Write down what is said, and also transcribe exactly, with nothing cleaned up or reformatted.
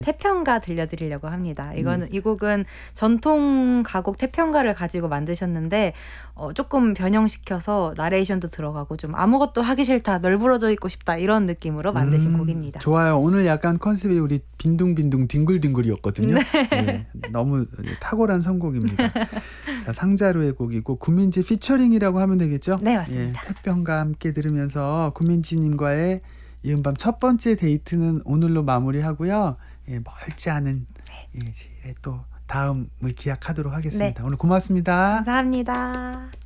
태평가 들려드리려고 합니다. 이거는 음. 이 곡은 전통 가곡 태평가를 가지고 만드셨는데 어, 조금 변형시켜서 나레이션도 들어가고 좀 아무것도 하기 싫다, 널브러져 있고 싶다 이런 느낌으로 만드신 음, 곡입니다. 좋아요. 오늘 약간 컨셉이 우리 빈둥빈둥 뒹굴뒹굴이었거든요. 네. 네, 너무 탁월한 선곡입니다. 자, 상자루의 곡이고 구민지 피처링이라고 하면 되겠죠? 네, 맞습니다. 예, 태평가 함께 들으면서 구민지님과의 이은밤 첫 번째 데이트는 오늘로 마무리하고요. 예, 멀지 않은 예, 또 다음을 기약하도록 하겠습니다. 네. 오늘 고맙습니다. 감사합니다.